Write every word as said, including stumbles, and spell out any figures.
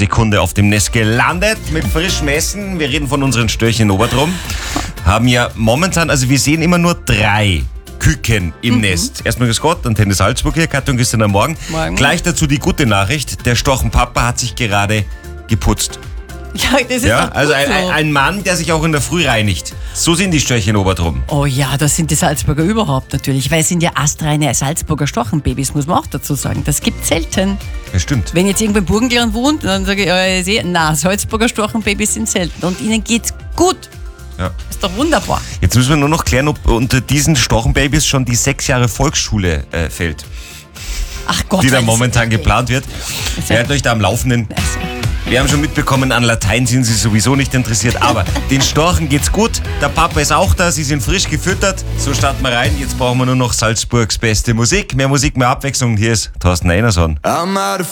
Sekunde auf dem Nest gelandet mit frischem Essen. Wir reden von unseren Störchen in Obertrum. Haben ja momentan, also wir sehen immer nur drei Küken im mhm. Nest. Erstmal grüß Gott, Antenne Salzburg hier, Katja und Christian am Morgen. Morgen. Gleich dazu die gute Nachricht, der Storchenpapa hat sich gerade geputzt. Ja, das ist Ja, doch also ein, gut so. ein, ein Mann, der sich auch in der Früh reinigt. So sind die Störche in Obertrum. Oh ja, das sind die Salzburger überhaupt natürlich, weil es sind ja astreine Salzburger Storchenbabys, muss man auch dazu sagen. Das gibt's selten. Ja, stimmt. Wenn jetzt irgendwo im Burgenland wohnt, dann sage ich, äh, ich sehe, na, Salzburger Storchenbabys sind selten und ihnen geht's gut. Ja. Ist doch wunderbar. Jetzt müssen wir nur noch klären, ob unter diesen Storchenbabys schon die sechs Jahre Volksschule äh, fällt, Ach Gott. die da das- momentan geplant wird. Wer hat euch da am Laufenden? Also, Wir haben schon mitbekommen, an Latein sind sie sowieso nicht interessiert, aber den Storchen geht's gut. Der Papa ist auch da, sie sind frisch gefüttert. So starten wir rein. Jetzt brauchen wir nur noch Salzburgs beste Musik. Mehr Musik, mehr Abwechslung. Hier ist Thorsten Einerson. I'm out of